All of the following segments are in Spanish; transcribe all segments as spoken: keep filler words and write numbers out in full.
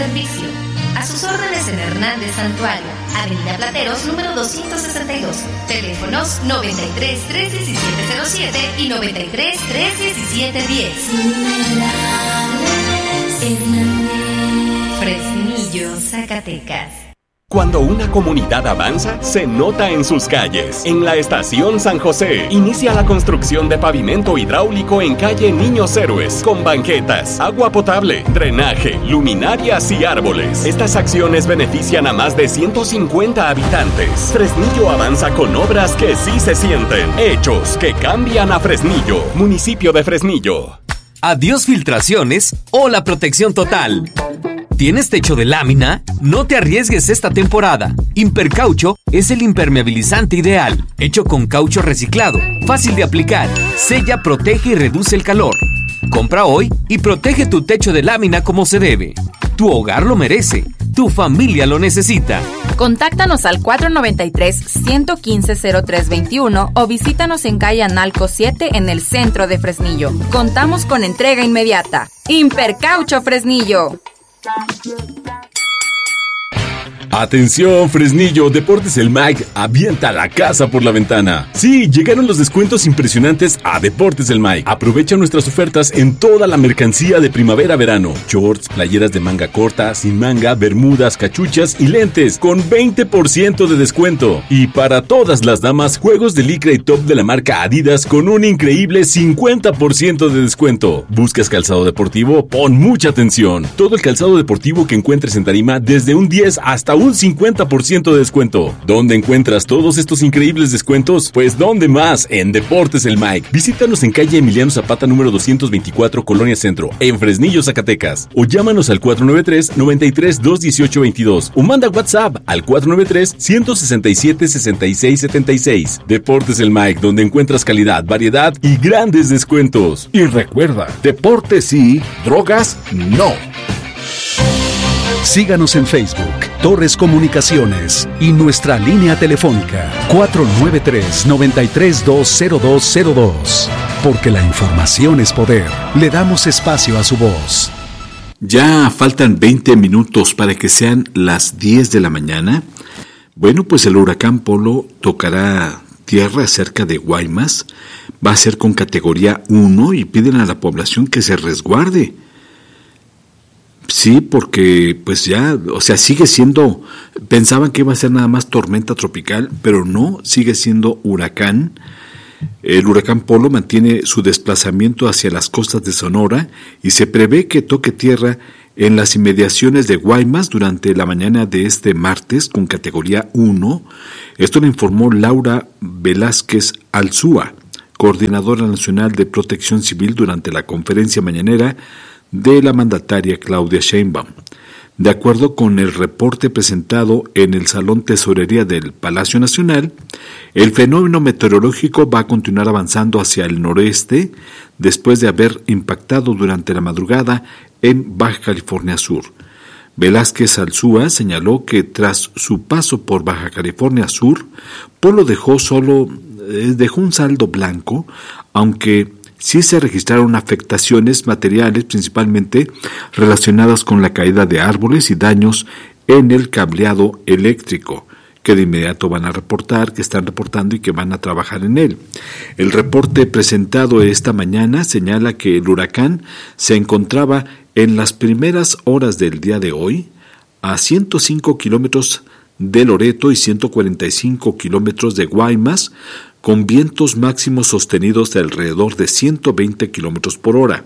servicio. A sus órdenes en Hernández Santuario, Avenida Plateros, número doscientos sesenta y dos. Teléfonos noventa y tres, tres diecisiete cero siete y noventa y tres, tres diecisiete diez. Fresnillo, Zacatecas. Cuando una comunidad avanza, se nota en sus calles. En la Estación San José, inicia la construcción de pavimento hidráulico en calle Niños Héroes, con banquetas, agua potable, drenaje, luminarias y árboles. Estas acciones benefician a más de ciento cincuenta habitantes. Fresnillo avanza con obras que sí se sienten. Hechos que cambian a Fresnillo. Municipio de Fresnillo. Adiós filtraciones o la protección total. ¿Tienes techo de lámina? No te arriesgues esta temporada. Impercaucho es el impermeabilizante ideal, hecho con caucho reciclado, fácil de aplicar, sella, protege y reduce el calor. Compra hoy y protege tu techo de lámina como se debe. Tu hogar lo merece, tu familia lo necesita. Contáctanos al cuatro noventa y tres, ciento quince, cero tres veintiuno o visítanos en calle Analco siete en el centro de Fresnillo. Contamos con entrega inmediata. Impercaucho Fresnillo. Atención Fresnillo, Deportes El Mike avienta la casa por la ventana. Sí, llegaron los descuentos impresionantes a Deportes El Mike. Aprovecha nuestras ofertas en toda la mercancía de primavera-verano. Shorts, playeras de manga corta, sin manga, bermudas, cachuchas y lentes con veinte por ciento de descuento. Y para todas las damas, juegos de licra y top de la marca Adidas con un increíble cincuenta por ciento de descuento. ¿Buscas calzado deportivo? Pon mucha atención. Todo el calzado deportivo que encuentres en tarima desde un diez hasta un cincuenta por ciento de descuento. ¿Dónde encuentras todos estos increíbles descuentos? Pues ¿dónde más? En Deportes El Mike. Visítanos en calle Emiliano Zapata número doscientos veinticuatro, Colonia Centro, en Fresnillo, Zacatecas. O llámanos al cuatro noventa y tres, noventa y tres, doscientos dieciocho, veintidós. O manda WhatsApp al cuatro noventa y tres, ciento sesenta y siete, sesenta y seis, setenta y seis. Deportes El Mike, donde encuentras calidad, variedad y grandes descuentos. Y recuerda, deportes sí, drogas no. Síganos en Facebook, Torres Comunicaciones y nuestra línea telefónica cuatro nueve tres, noventa y tres, dos cero dos cero dos. Porque la información es poder. Le damos espacio a su voz. Ya faltan veinte minutos para que sean las diez de la mañana. Bueno, pues el huracán Polo tocará tierra cerca de Guaymas. Va a ser con categoría uno y piden a la población que se resguarde. Sí, porque pues ya, o sea, sigue siendo, pensaban que iba a ser nada más tormenta tropical, pero no, sigue siendo huracán. El huracán Polo mantiene su desplazamiento hacia las costas de Sonora y se prevé que toque tierra en las inmediaciones de Guaymas durante la mañana de este martes con categoría uno. Esto lo informó Laura Velázquez Alzúa, coordinadora nacional de Protección Civil, durante la conferencia mañanera de la mandataria Claudia Sheinbaum. De acuerdo con el reporte presentado en el Salón Tesorería del Palacio Nacional, el fenómeno meteorológico va a continuar avanzando hacia el noreste después de haber impactado durante la madrugada en Baja California Sur. Velázquez Alzúa señaló que tras su paso por Baja California Sur, Polo dejó solo eh, dejó un saldo blanco, aunque sí se registraron afectaciones materiales, principalmente relacionadas con la caída de árboles y daños en el cableado eléctrico, que de inmediato van a reportar, que están reportando y que van a trabajar en él. El reporte presentado esta mañana señala que el huracán se encontraba en las primeras horas del día de hoy a ciento cinco kilómetros de Loreto y ciento cuarenta y cinco kilómetros de Guaymas, con vientos máximos sostenidos de alrededor de ciento veinte kilómetros por hora.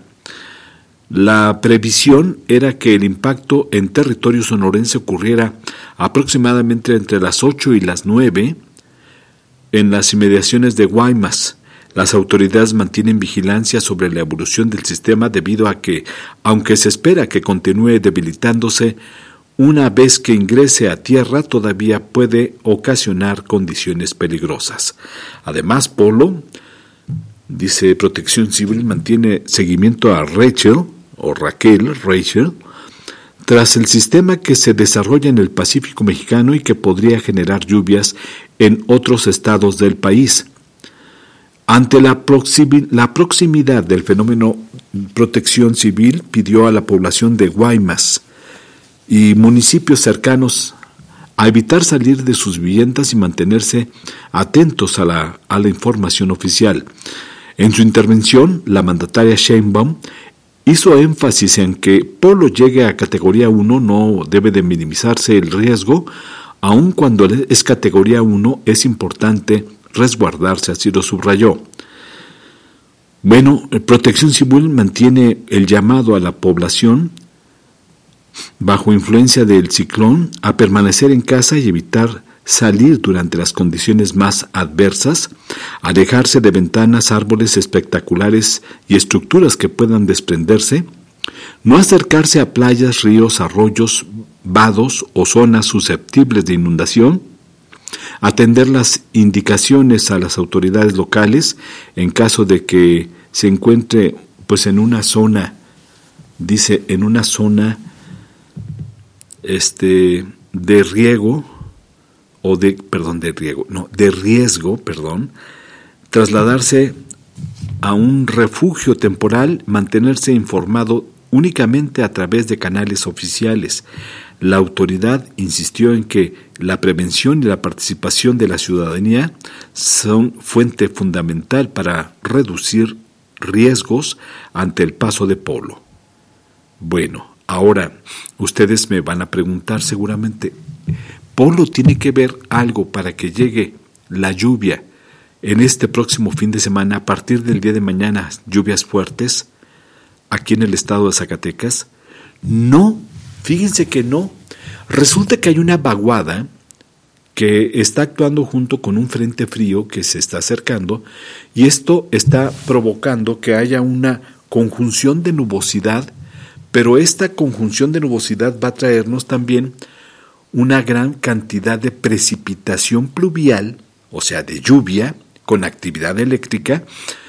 La previsión era que el impacto en territorio sonorense ocurriera aproximadamente entre las ocho y las nueve en las inmediaciones de Guaymas. Las autoridades mantienen vigilancia sobre la evolución del sistema debido a que, aunque se espera que continúe debilitándose, una vez que ingrese a tierra todavía puede ocasionar condiciones peligrosas. Además, Polo, dice Protección Civil, mantiene seguimiento a Rachel, o Raquel, Rachel, tras el sistema que se desarrolla en el Pacífico mexicano y que podría generar lluvias en otros estados del país. Ante la, proximi- la proximidad del fenómeno, Protección Civil pidió a la población de Guaymas y municipios cercanos a evitar salir de sus viviendas y mantenerse atentos a la, a la información oficial. En su intervención, la mandataria Sheinbaum hizo énfasis en que Polo llegue a categoría uno, no debe de minimizarse el riesgo, aun cuando es categoría uno es importante resguardarse, así lo subrayó. Bueno, Protección Civil mantiene el llamado a la población bajo influencia del ciclón a permanecer en casa y evitar salir durante las condiciones más adversas, alejarse de ventanas, árboles espectaculares y estructuras que puedan desprenderse, no acercarse a playas, ríos, arroyos, vados o zonas susceptibles de inundación, atender las indicaciones a las autoridades locales en caso de que se encuentre pues en una zona, dice, en una zona este de riego o de, perdón, de riego, no, de riesgo, perdón, trasladarse a un refugio temporal, mantenerse informado únicamente a través de canales oficiales. La autoridad insistió en que la prevención y la participación de la ciudadanía son fuente fundamental para reducir riesgos ante el paso de Polo. Bueno, ahora ustedes me van a preguntar seguramente, ¿Polo tiene que ver algo para que llegue la lluvia en este próximo fin de semana, a partir del día de mañana, lluvias fuertes aquí en el estado de Zacatecas? No, fíjense que no. Resulta que hay una vaguada que está actuando junto con un frente frío que se está acercando, y esto está provocando que haya una conjunción de nubosidad, pero esta conjunción de nubosidad va a traernos también una gran cantidad de precipitación pluvial, o sea, de lluvia, con actividad eléctrica,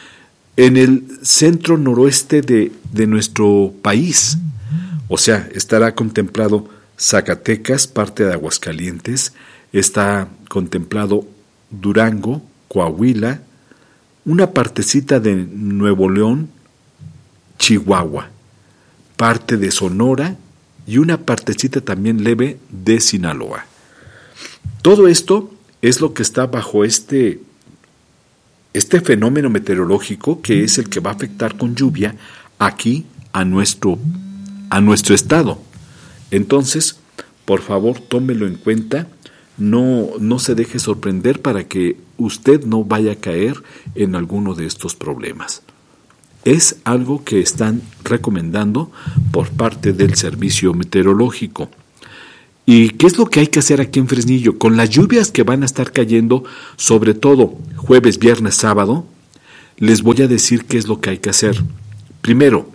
en el centro noroeste de, de nuestro país. O sea, estará contemplado Zacatecas, parte de Aguascalientes, está contemplado Durango, Coahuila, una partecita de Nuevo León, Chihuahua, parte de Sonora y una partecita también leve de Sinaloa. Todo esto es lo que está bajo este, este fenómeno meteorológico, que es el que va a afectar con lluvia aquí a nuestro, a nuestro estado. Entonces, por favor, tómelo en cuenta, no, no se deje sorprender para que usted no vaya a caer en alguno de estos problemas. Es algo que están recomendando por parte del servicio meteorológico. ¿Y qué es lo que hay que hacer aquí en Fresnillo? Con las lluvias que van a estar cayendo, sobre todo jueves, viernes, sábado, les voy a decir qué es lo que hay que hacer. Primero,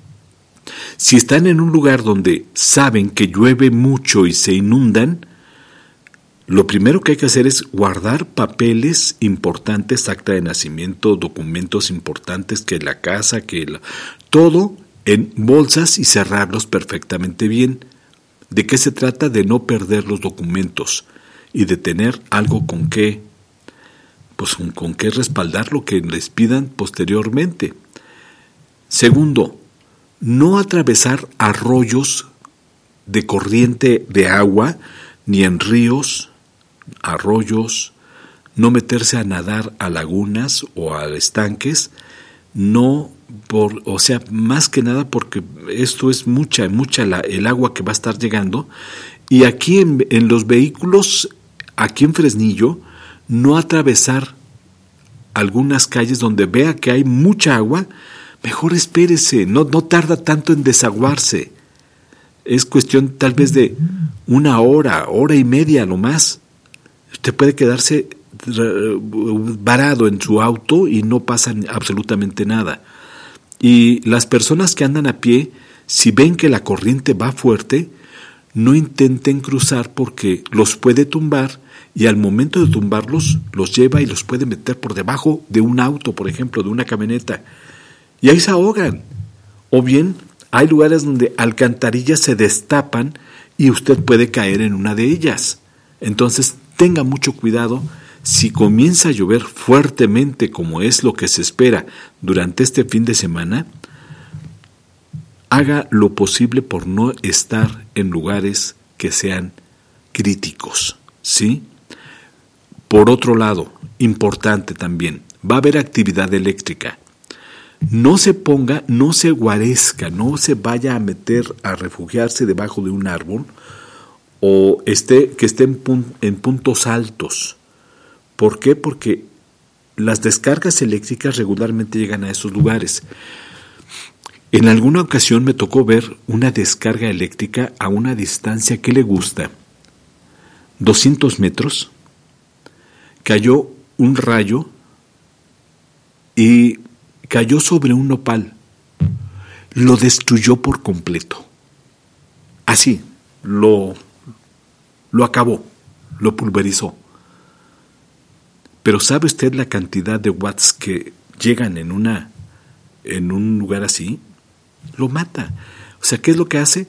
si están en un lugar donde saben que llueve mucho y se inundan, lo primero que hay que hacer es guardar papeles importantes, acta de nacimiento, documentos importantes, que la casa, que la, todo en bolsas y cerrarlos perfectamente bien. ¿De qué se trata? De no perder los documentos y de tener algo con qué, pues con, con qué respaldar lo que les pidan posteriormente. Segundo, no atravesar arroyos de corriente de agua, ni en ríos, arroyos, no meterse a nadar a lagunas o a estanques, no por, o sea, más que nada porque esto es mucha, mucha la, el agua que va a estar llegando, y aquí en, en los vehículos, aquí en Fresnillo, no atravesar algunas calles donde vea que hay mucha agua, mejor espérese, no, no tarda tanto en desaguarse, es cuestión tal vez de una hora, hora y media a lo más. Usted puede quedarse varado en su auto y no pasa absolutamente nada. Y las personas que andan a pie, si ven que la corriente va fuerte, no intenten cruzar porque los puede tumbar, y al momento de tumbarlos, los lleva y los puede meter por debajo de un auto, por ejemplo, de una camioneta. Y ahí se ahogan. O bien, hay lugares donde alcantarillas se destapan y usted puede caer en una de ellas. Entonces, tenga mucho cuidado. Si comienza a llover fuertemente, como es lo que se espera durante este fin de semana, haga lo posible por no estar en lugares que sean críticos, ¿sí? Por otro lado, importante también, va a haber actividad eléctrica. No se ponga, no se guarezca, no se vaya a meter a refugiarse debajo de un árbol o esté, que esté en, pun- en puntos altos. ¿Por qué? Porque las descargas eléctricas regularmente llegan a esos lugares. En alguna ocasión me tocó ver una descarga eléctrica a una distancia que le gusta, doscientos metros, cayó un rayo y cayó sobre un nopal, lo destruyó por completo, así, lo, lo acabó, lo pulverizó. Pero ¿sabe usted la cantidad de watts que llegan en, una, en un lugar así? Lo mata. O sea, ¿qué es lo que hace?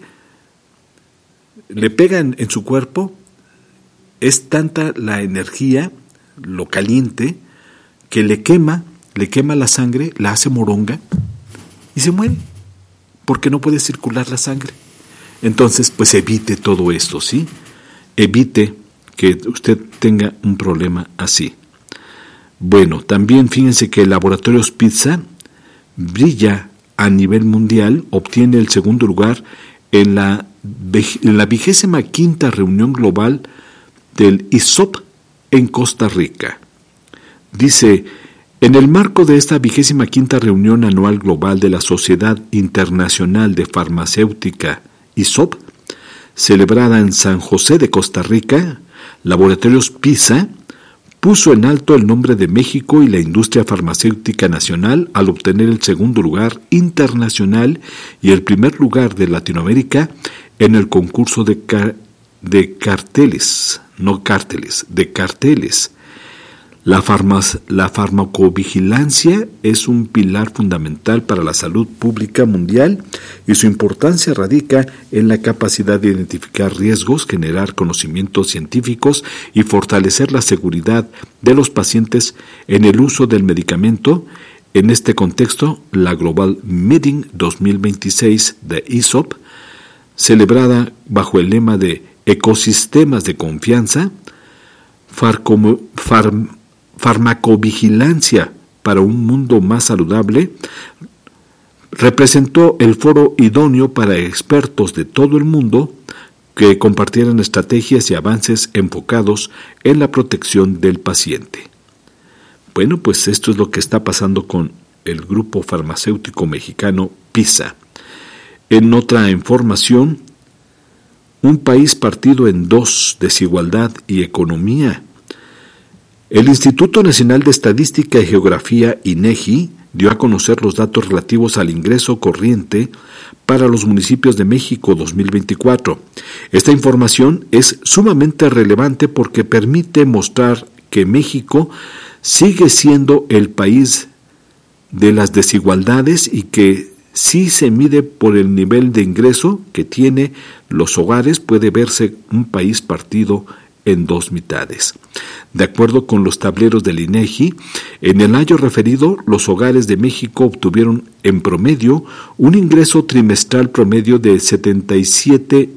Le pega en, en su cuerpo, es tanta la energía, lo caliente, que le quema, le quema la sangre, la hace moronga y se muere, porque no puede circular la sangre. Entonces, pues evite todo esto, ¿sí? Evite que usted tenga un problema así. Bueno, también fíjense que el Laboratorios Pizza brilla a nivel mundial, obtiene el segundo lugar en la, en la vigésima quinta reunión global del I S O P en Costa Rica. Dice, en el marco de esta vigésima quinta reunión anual global de la Sociedad Internacional de Farmacéutica I S O P, celebrada en San José de Costa Rica, Laboratorios Pizza puso en alto el nombre de México y la industria farmacéutica nacional al obtener el segundo lugar internacional y el primer lugar de Latinoamérica en el concurso de, car- de carteles, no cárteles, de carteles. La, farma- la farmacovigilancia es un pilar fundamental para la salud pública mundial y su importancia radica en la capacidad de identificar riesgos, generar conocimientos científicos y fortalecer la seguridad de los pacientes en el uso del medicamento. En este contexto, la Global Meeting dos mil veintiséis de I S O P, celebrada bajo el lema de Ecosistemas de Confianza, farm- farm- farmacovigilancia para un mundo más saludable, representó el foro idóneo para expertos de todo el mundo que compartieran estrategias y avances enfocados en la protección del paciente. Bueno, pues esto es lo que está pasando con el grupo farmacéutico mexicano PISA. En otra información, un país partido en dos, desigualdad y economía. El Instituto Nacional de Estadística y Geografía, INEGI, dio a conocer los datos relativos al ingreso corriente para los municipios de México dos mil veinticuatro. Esta información es sumamente relevante porque permite mostrar que México sigue siendo el país de las desigualdades y que si se mide por el nivel de ingreso que tiene los hogares, puede verse un país partido en dos mitades. De acuerdo con los tableros del INEGI, en el año referido, los hogares de México obtuvieron en promedio un ingreso trimestral promedio de setenta y siete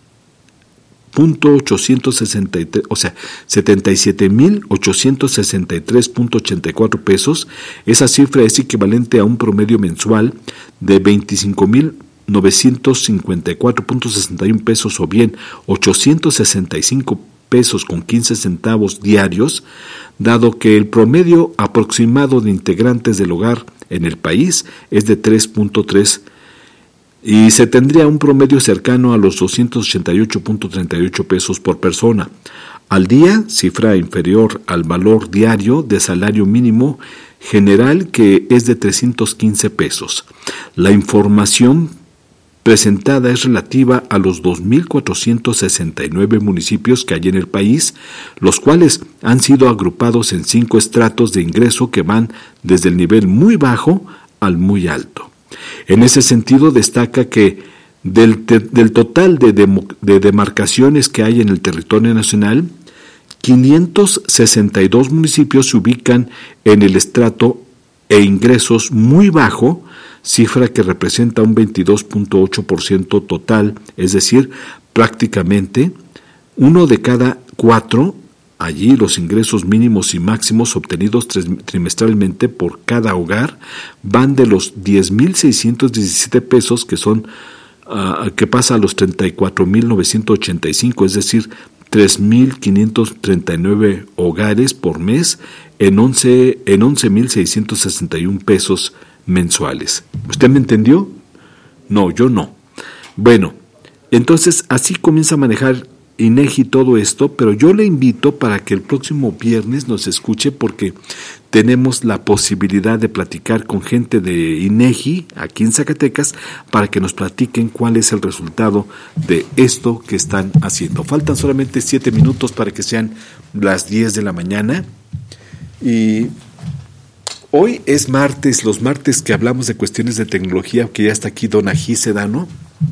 mil ochocientos sesenta y tres, o sea, setenta y siete mil ochocientos sesenta y tres punto ochenta y cuatro pesos. Esa cifra es equivalente a un promedio mensual de veinticinco mil novecientos cincuenta y cuatro punto sesenta y uno pesos, o bien ochocientos sesenta y cinco pesos con quince centavos diarios, dado que el promedio aproximado de integrantes del hogar en el país es de tres punto tres y se tendría un promedio cercano a los doscientos ochenta y ocho punto treinta y ocho pesos por persona al día, cifra inferior al valor diario de salario mínimo general, que es de trescientos quince pesos. La información presentada es relativa a los dos mil cuatrocientos sesenta y nueve municipios que hay en el país, los cuales han sido agrupados en cinco estratos de ingreso que van desde el nivel muy bajo al muy alto. En ese sentido, destaca que del, te, del total de, demo, de demarcaciones que hay en el territorio nacional, quinientos sesenta y dos municipios se ubican en el estrato e ingresos muy bajo, cifra que representa un veintidós punto ocho por ciento total, es decir, prácticamente uno de cada cuatro. Allí los ingresos mínimos y máximos obtenidos trimestralmente por cada hogar van de los diez mil seiscientos diecisiete pesos, que son uh, que pasa a los treinta y cuatro mil novecientos ochenta y cinco, es decir, tres mil quinientos treinta y nueve hogares por mes en once en once mil seiscientos sesenta y uno pesos mensuales. ¿Usted me entendió? No, yo no. Bueno, entonces así comienza a manejar INEGI todo esto, pero yo le invito para que el próximo viernes nos escuche, porque tenemos la posibilidad de platicar con gente de INEGI aquí en Zacatecas para que nos platiquen cuál es el resultado de esto que están haciendo. Faltan solamente siete minutos para que sean las diez de la mañana y hoy es martes, los martes que hablamos de cuestiones de tecnología, que ya está aquí Don Ají Sedano.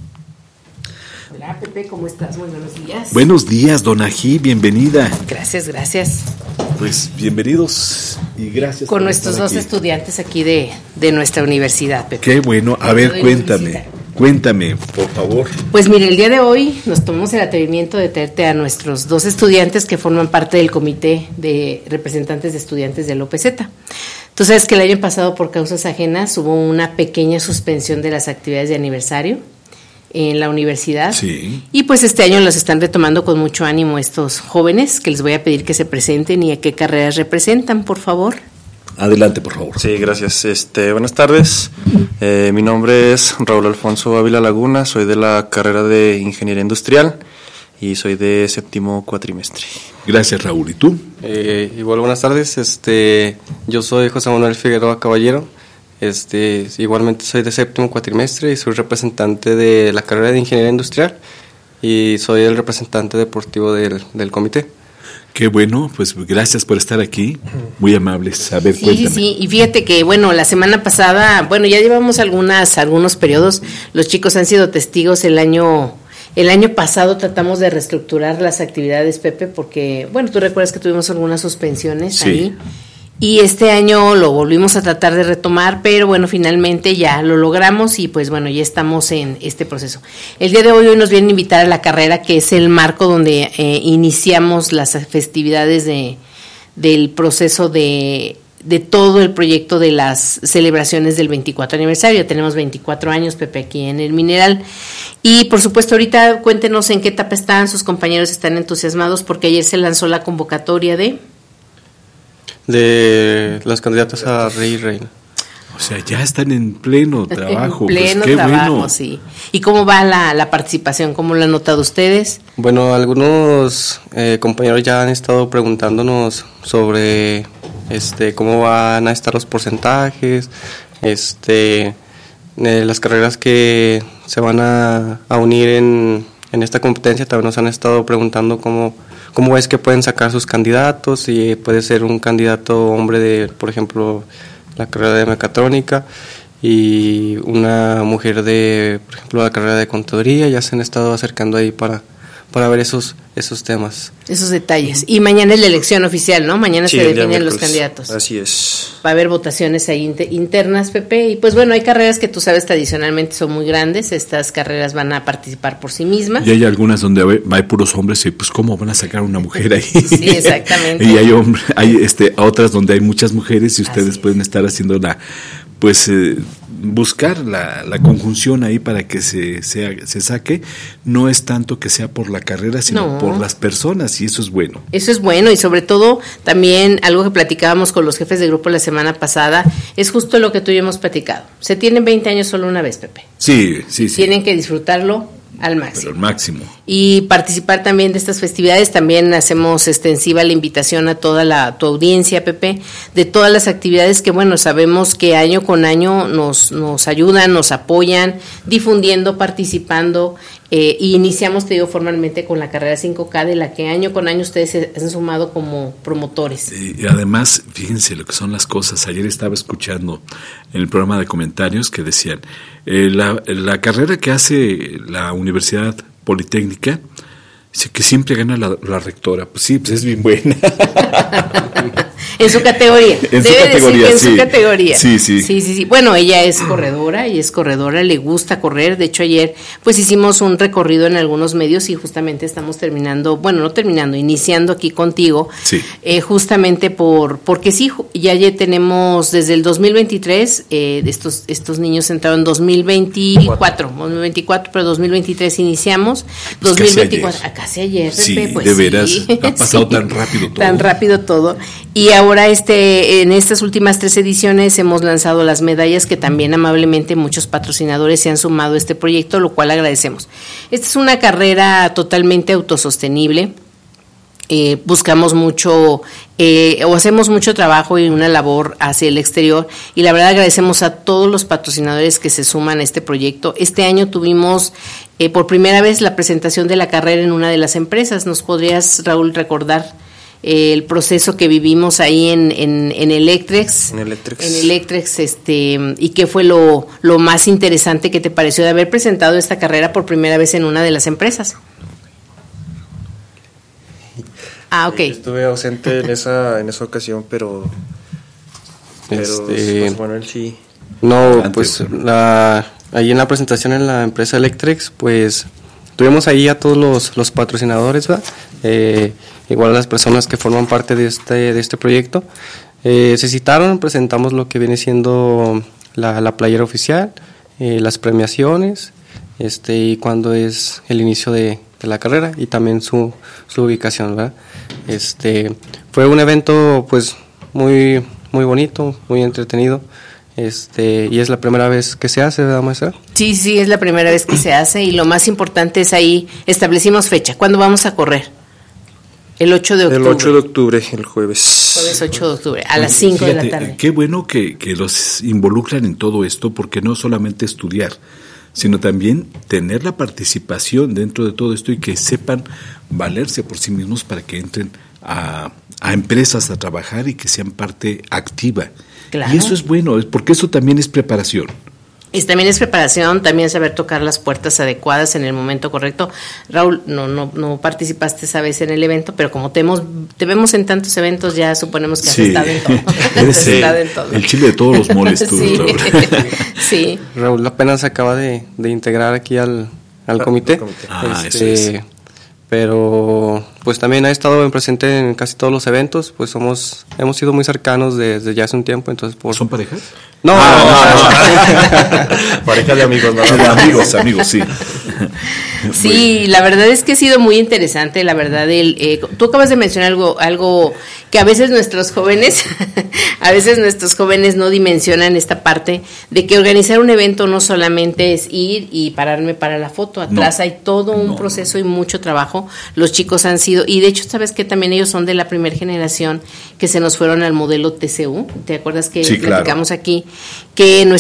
Hola, Pepe, ¿cómo estás? Muy buenos días. Buenos días, Don Ají, bienvenida. Gracias, gracias. Pues bienvenidos y gracias. Con nuestros dos aquí. estudiantes aquí de, de nuestra universidad, Pepe. Qué bueno. A ver, cuéntame, cuéntame, por favor. Pues mire, el día de hoy nos tomamos el atrevimiento de traerte a nuestros dos estudiantes que forman parte del comité de representantes de estudiantes del O P Z. Tú sabes que el año pasado, por causas ajenas, hubo una pequeña suspensión de las actividades de aniversario en la universidad, sí. Y pues este año los están retomando con mucho ánimo estos jóvenes, que les voy a pedir que se presenten y a qué carreras representan, por favor. Adelante, por favor. Sí, gracias. Este, buenas tardes. Eh, mi nombre es Raúl Alfonso Ávila Laguna, soy de la carrera de Ingeniería Industrial y soy de séptimo cuatrimestre. Gracias, Raúl. ¿Y tú? Eh, igual, buenas tardes. Este, yo soy José Manuel Figueroa Caballero. Este, igualmente soy de séptimo cuatrimestre y soy representante de la carrera de Ingeniería Industrial y soy el representante deportivo del, del comité. Qué bueno, pues gracias por estar aquí, muy amables. A ver, sí, cuéntame. Sí, sí, y fíjate que, bueno, la semana pasada, bueno, ya llevamos algunas, algunos periodos, los chicos han sido testigos el año... El año pasado tratamos de reestructurar las actividades, Pepe, porque, bueno, tú recuerdas que tuvimos algunas suspensiones sí. ahí. Y este año lo volvimos a tratar de retomar, pero bueno, finalmente ya lo logramos y pues bueno, ya estamos en este proceso. El día de hoy, hoy nos vienen a invitar a la carrera, que es el marco donde eh, iniciamos las festividades de del proceso de, de todo el proyecto de las celebraciones del veinticuatro aniversario. Tenemos veinticuatro años, Pepe, aquí en el Mineral. Y por supuesto, ahorita cuéntenos en qué etapa están, sus compañeros están entusiasmados porque ayer se lanzó la convocatoria de... de las candidatas a Rey y Reina. O sea, ya están en pleno trabajo. En pleno pues qué trabajo, bueno. Sí. ¿Y cómo va la, la participación? ¿Cómo lo han notado ustedes? Bueno, algunos eh, compañeros ya han estado preguntándonos sobre este cómo van a estar los porcentajes, este eh, las carreras que se van a, a unir en, en esta competencia. También nos han estado preguntando cómo ¿Cómo es que pueden sacar sus candidatos? Si puede ser un candidato hombre de, por ejemplo, la carrera de mecatrónica y una mujer de, por ejemplo, la carrera de contaduría. Ya se han estado acercando ahí para, para ver esos, esos temas. Esos detalles. Y mañana es la elección oficial, ¿no? Mañana sí, se definen los candidatos. Así es. Va a haber votaciones ahí inter- internas, Pepe. Y pues bueno, hay carreras que tú sabes tradicionalmente son muy grandes. Estas carreras van a participar por sí mismas. Y hay algunas donde hay, hay puros hombres y pues cómo van a sacar una mujer ahí. Sí, exactamente. Y hay hombre, hay este otras donde hay muchas mujeres y ustedes pueden estar haciendo la pues eh, buscar la, la conjunción ahí para que se, se se saque. No es tanto que sea por la carrera, sino no. por las personas, y eso es bueno. Eso es bueno, y sobre todo también algo que platicábamos con los jefes de grupo la semana pasada, es justo lo que tú y yo hemos platicado. Se tienen veinte años solo una vez, Pepe. Sí, sí, sí. Tienen que disfrutarlo al máximo. Pero al máximo. Y participar también de estas festividades. También hacemos extensiva la invitación a toda la tu audiencia, Pepe, de todas las actividades que, bueno, sabemos que año con año nos, nos ayudan, nos apoyan, difundiendo, participando. Eh, y iniciamos, te digo, formalmente con la carrera cinco K, de la que año con año ustedes se han sumado como promotores. Y además, fíjense lo que son las cosas. Ayer estaba escuchando en el programa de comentarios que decían, eh, la, la carrera que hace la Universidad Politécnica, dice que siempre gana la, la rectora. Pues sí, pues es bien buena. En su categoría. En su Debe categoría, decir que sí. En su categoría. Sí, sí. Sí, sí, sí. Bueno, ella es corredora, ella es corredora, le gusta correr. De hecho, ayer pues hicimos un recorrido en algunos medios y justamente estamos terminando, bueno, no terminando, iniciando aquí contigo. Sí. Eh, justamente por, porque sí, ya, ya tenemos desde el dos mil veintitrés, eh, estos, estos niños entraron en dos mil veinticuatro, dos mil veinticuatro, pero dos mil veintitrés iniciamos, Pues dos mil veinticuatro, casi ayer, casi ayer sí, Pepe, pues de veras, sí, ha pasado sí, tan rápido todo. Tan rápido todo. Y ahora este, en estas últimas tres ediciones hemos lanzado las medallas que también amablemente muchos patrocinadores se han sumado a este proyecto, lo cual agradecemos. Esta es una carrera totalmente autosostenible. Eh, buscamos mucho eh, o hacemos mucho trabajo y una labor hacia el exterior y la verdad agradecemos a todos los patrocinadores que se suman a este proyecto. Este año tuvimos eh, por primera vez la presentación de la carrera en una de las empresas. ¿Nos podrías, Raúl, recordar eh, el proceso que vivimos ahí en, en, en Electrex? En Electrex. En Electrex, este, y qué fue lo, lo más interesante que te pareció de haber presentado esta carrera por primera vez en una de las empresas. Ah, ok. Estuve ausente en esa en esa ocasión, pero, pero Este, pues, bueno, él sí. No, Adelante, pues Juan. la, ahí en la presentación en la empresa Electrex, pues tuvimos ahí a todos los, los patrocinadores, ¿verdad? Eh, igual a las personas que forman parte de este, de este proyecto. Eh, se citaron, presentamos lo que viene siendo la, la playera oficial, eh, las premiaciones, este y cuándo es el inicio de, de la carrera y también su, su ubicación, ¿verdad? Este, fue un evento pues muy, muy bonito, muy entretenido. Este, y es la primera vez que se hace, ¿verdad, maestra? Sí, sí, es la primera vez que se hace y lo más importante es ahí, establecimos fecha. ¿Cuándo vamos a correr? El ocho de octubre. El ocho de octubre, el jueves. Jueves ocho de octubre, a las cinco de la Fíjate, tarde. Qué bueno que, que los involucran en todo esto, porque no solamente estudiar, sino también tener la participación dentro de todo esto y que sepan valerse por sí mismos para que entren a, a empresas a trabajar y que sean parte activa. Claro. Y eso es bueno, es porque eso también es preparación. Y también es preparación, también saber tocar las puertas adecuadas en el momento correcto. Raúl, no no no participaste esa vez en el evento, pero como te, hemos, te vemos en tantos eventos, ya suponemos que has Sí. estado en todo. Has Sí. estado en todo. El chile de todos los moles, tú, Sí. Raúl. Sí. Raúl apenas se acaba de, de integrar aquí al, al Ah, comité. al comité. Ah, Este, eso es. Pero pues también ha estado en presente en casi todos los eventos, pues somos hemos sido muy cercanos desde ya hace un tiempo, entonces por ¿Son parejas? No, Ah, no, no. Pareja de amigos, ¿no? De amigos, amigos, sí. Sí, la verdad es que ha sido muy interesante, la verdad. El, eh, tú acabas de mencionar algo, algo que a veces nuestros jóvenes, a veces nuestros jóvenes no dimensionan esta parte de que organizar un evento no solamente es ir y pararme para la foto. Atrás No, hay todo un no, proceso y mucho trabajo. Los chicos han sido, y de hecho, sabes que también ellos son de la primera generación que se nos fueron al modelo T C U. ¿Te acuerdas que Sí, claro. platicamos aquí? Que